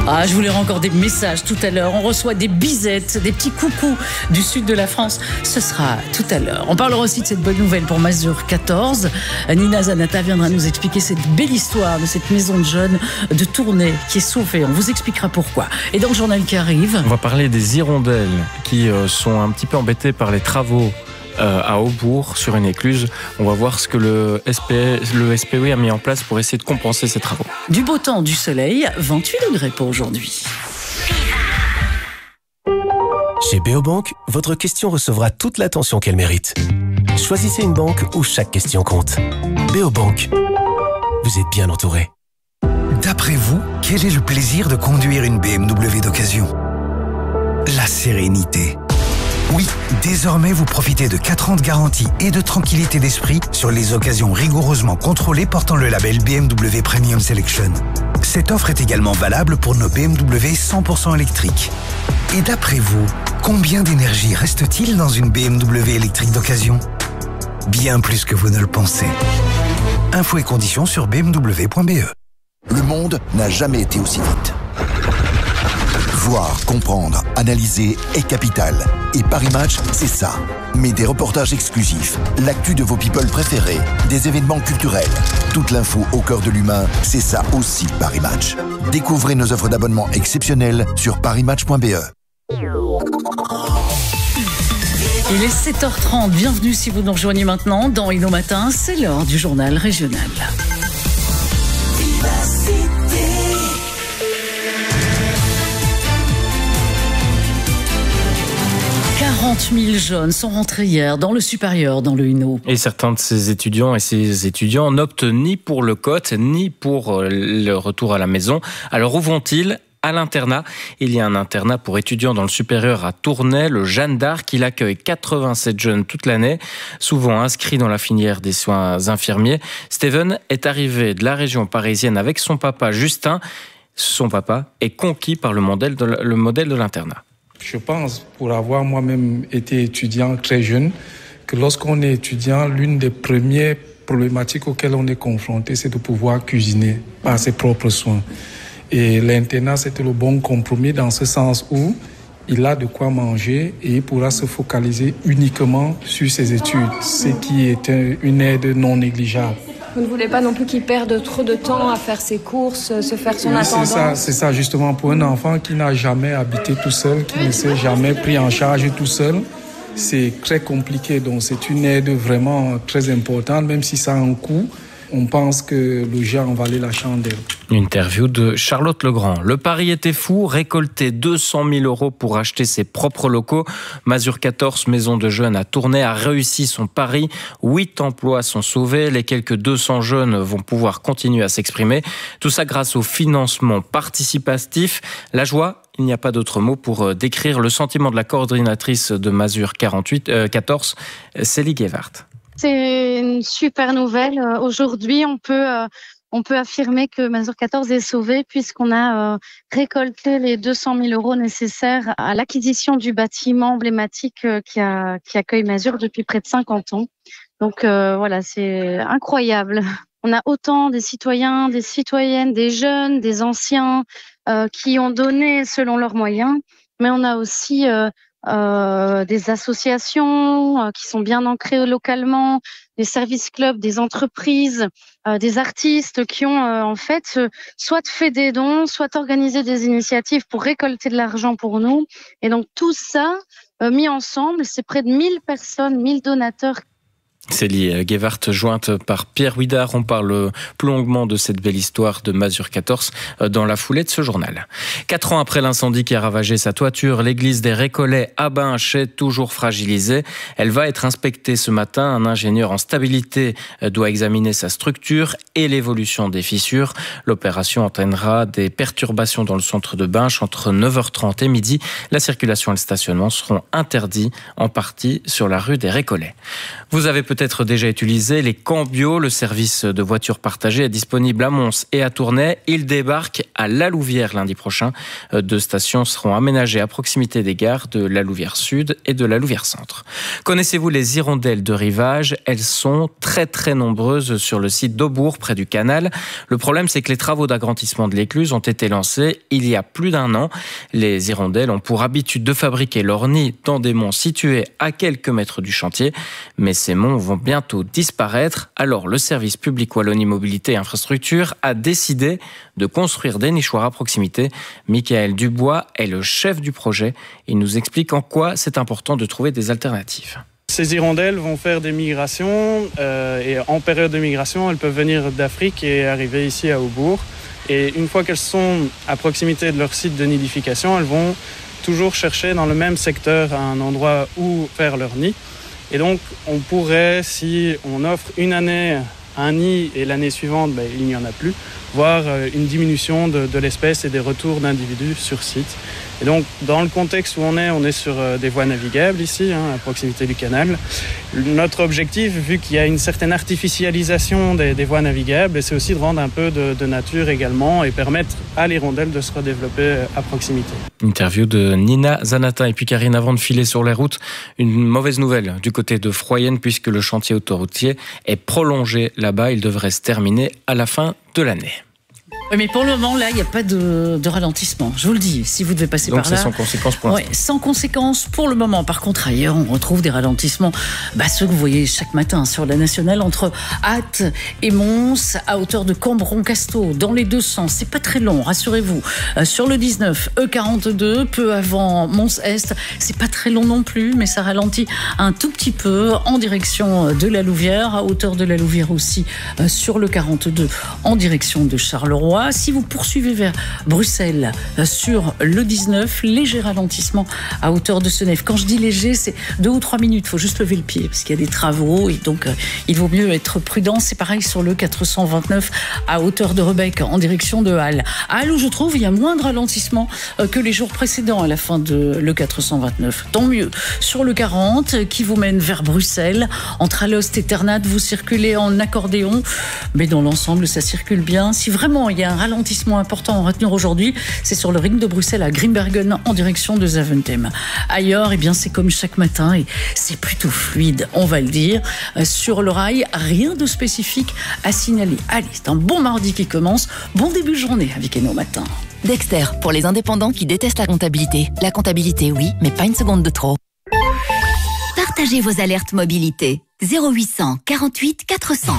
Ah, je vous lirai encore des messages tout à l'heure. On reçoit des bisettes, des petits coucous du sud de la France. Ce sera tout à l'heure. On parlera aussi de cette bonne nouvelle pour Mazur 14. Nina Zanata viendra nous expliquer cette belle histoire de cette maison de jeunes de Tournai qui est sauvée. On vous expliquera pourquoi. Et dans le journal qui arrive, on va parler des hirondelles qui sont un petit peu embêtées par les travaux à Aubourg sur une écluse. On va voir ce que le SPE a mis en place pour essayer de compenser ces travaux. Du beau temps, du soleil, 28 degrés pour aujourd'hui. Chez Beobank, votre question recevra toute l'attention qu'elle mérite. Choisissez une banque où chaque question compte. Beobank, vous êtes bien entouré. D'après vous, quel est le plaisir de conduire une BMW d'occasion ? La sérénité. Oui, désormais vous profitez de 4 ans de garantie et de tranquillité d'esprit sur les occasions rigoureusement contrôlées portant le label BMW Premium Selection. Cette offre est également valable pour nos BMW 100% électriques. Et d'après vous, combien d'énergie reste-t-il dans une BMW électrique d'occasion ? Bien plus que vous ne le pensez. Infos et conditions sur bmw.be. Le monde n'a jamais été aussi vite. Voir, comprendre, analyser est capital. Et Paris Match, c'est ça. Mais des reportages exclusifs, l'actu de vos people préférés, des événements culturels, toute l'info au cœur de l'humain, c'est ça aussi Paris Match. Découvrez nos offres d'abonnement exceptionnelles sur parismatch.be. Il est 7h30. Bienvenue si vous nous rejoignez maintenant dans Inno Matin. C'est l'heure du journal régional. 40 000 jeunes sont rentrés hier dans le supérieur, dans le Hainaut. Et certains de ces étudiants et ces étudiants n'optent ni pour le COT, ni pour le retour à la maison. Alors où vont-ils ? À l'internat. Il y a un internat pour étudiants dans le supérieur à Tournai, le Jeanne d'Arc. Il accueille 87 jeunes toute l'année, souvent inscrits dans la filière des soins infirmiers. Steven est arrivé de la région parisienne avec son papa Justin. Son papa est conquis par le modèle de l'internat. Je pense, pour avoir moi-même été étudiant très jeune, que lorsqu'on est étudiant, l'une des premières problématiques auxquelles on est confronté, c'est de pouvoir cuisiner par ses propres soins. Et l'internat, c'était le bon compromis dans ce sens où il a de quoi manger et il pourra se focaliser uniquement sur ses études, ce qui est une aide non négligeable. Vous ne voulez pas non plus qu'il perde trop de temps à faire ses courses, se faire son intendance ? C'est ça justement, pour un enfant qui n'a jamais habité tout seul, qui ne s'est jamais pris en charge tout seul, c'est très compliqué. Donc c'est une aide vraiment très importante, même si ça a un coût. On pense que le genre en valait la chandelle. Une interview de Charlotte Legrand. Le pari était fou, récolter 200 000 € pour acheter ses propres locaux. Mazur 14, maison de jeunes à Tournai, a réussi son pari. 8 emplois sont sauvés. Les quelques 200 jeunes vont pouvoir continuer à s'exprimer. Tout ça grâce au financement participatif. La joie, il n'y a pas d'autre mot pour décrire le sentiment de la coordinatrice de Mazur 14, Célie Guevart. C'est une super nouvelle. Aujourd'hui, on peut affirmer que Mazur 14 est sauvé puisqu'on a récolté les 200 000 € nécessaires à l'acquisition du bâtiment emblématique qui accueille Mazur depuis près de 50 ans. Donc voilà, c'est incroyable. On a autant des citoyens, des citoyennes, des jeunes, des anciens qui ont donné selon leurs moyens, mais on a aussi des associations qui sont bien ancrées localement, des services clubs, des entreprises, des artistes qui ont en fait soit fait des dons, soit organisé des initiatives pour récolter de l'argent pour nous. Et donc tout ça mis ensemble, c'est près de 1000 personnes, 1000 donateurs. Célie Guevart, jointe par Pierre Huidard. On parle plus longuement de cette belle histoire de Mazur 14 dans la foulée de ce journal. 4 ans après l'incendie qui a ravagé sa toiture, l'église des Récollets à Binche est toujours fragilisée. Elle va être inspectée ce matin. Un ingénieur en stabilité doit examiner sa structure et l'évolution des fissures. L'opération entraînera des perturbations dans le centre de Binche entre 9h30 et midi. La circulation et le stationnement seront interdits en partie sur la rue des Récollets. Vous avez peut-être déjà utilisé les Cambio, le service de voitures partagées est disponible à Mons et à Tournai. Il débarque à La Louvière lundi prochain. 2 stations seront aménagées à proximité des gares de La Louvière Sud et de La Louvière Centre. Connaissez-vous les hirondelles de rivage? Elles sont très très nombreuses sur le site d'Aubourg, près du canal. Le problème, c'est que les travaux d'agrandissement de l'écluse ont été lancés il y a plus d'1 an. Les hirondelles ont pour habitude de fabriquer leur nid dans des monts situés à quelques mètres du chantier. Mais ces monts vont bientôt disparaître. Alors le service public Wallonie Mobilité et Infrastructure a décidé de construire des nichoirs à proximité. Michael Dubois est le chef du projet. Il nous explique en quoi c'est important de trouver des alternatives. Ces hirondelles vont faire des migrations et en période de migration, elles peuvent venir d'Afrique et arriver ici à Aubourg. Et une fois qu'elles sont à proximité de leur site de nidification, elles vont toujours chercher dans le même secteur un endroit où faire leur nid. Et donc, on pourrait, si on offre une année un nid et l'année suivante, il n'y en a plus, voir une diminution de l'espèce et des retours d'individus sur site. Et donc, dans le contexte où on est sur des voies navigables ici, à proximité du canal. Notre objectif, vu qu'il y a une certaine artificialisation des voies navigables, c'est aussi de rendre un peu de nature également et permettre à l'hirondelle de se redévelopper à proximité. Interview de Nina Zanata. Et puis Karine, avant de filer sur les routes, une mauvaise nouvelle du côté de Froyenne, puisque le chantier autoroutier est prolongé là-bas. Il devrait se terminer à la fin de l'année. Oui, mais pour le moment, là, il n'y a pas de ralentissement. Je vous le dis, si vous devez passer donc par là... Donc c'est sans conséquence pour l'instant. Oui, sans conséquence pour le moment. Par contre, ailleurs, on retrouve des ralentissements. Ceux que vous voyez chaque matin sur la nationale, entre Ath et Mons, à hauteur de Cambron-Casteau, dans les 2 sens. C'est pas très long, rassurez-vous. Sur le 19, E42, peu avant Mons-Est, c'est pas très long non plus, mais ça ralentit un tout petit peu en direction de la Louvière, à hauteur de la Louvière aussi, sur le 42, en direction de Charleroi. Si vous poursuivez vers Bruxelles sur le 19, léger ralentissement à hauteur de Senef. Quand je dis léger, c'est 2 ou 3 minutes. Il faut juste lever le pied parce qu'il y a des travaux et donc il vaut mieux être prudent. C'est pareil sur le 429 à hauteur de Rebec en direction de Halle. À Halle, où je trouve, il y a moins de ralentissement que les jours précédents à la fin de le 429. Tant mieux. Sur le 40 qui vous mène vers Bruxelles, entre Alost et Ternat, vous circulez en accordéon, mais dans l'ensemble, ça circule bien. Si vraiment il y a un ralentissement important à retenir aujourd'hui, c'est sur le ring de Bruxelles à Grimbergen en direction de Zaventem. Ailleurs, c'est comme chaque matin et c'est plutôt fluide, on va le dire. Sur le rail, rien de spécifique à signaler. Allez, c'est un bon mardi qui commence. Bon début de journée avec Eno Matin. Dexter, pour les indépendants qui détestent la comptabilité. La comptabilité, oui, mais pas une seconde de trop. Partagez vos alertes mobilité. 0800 48 400.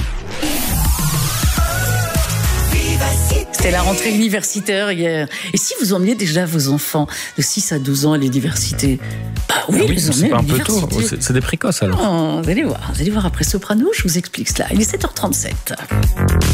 C'était la rentrée universitaire hier. Et si vous emmeniez déjà vos enfants de 6 à 12 ans à l'université? Oui, c'est pas un peu tôt. C'est des précoces alors. Vous allez voir après Soprano, je vous explique cela. Il est 7h37.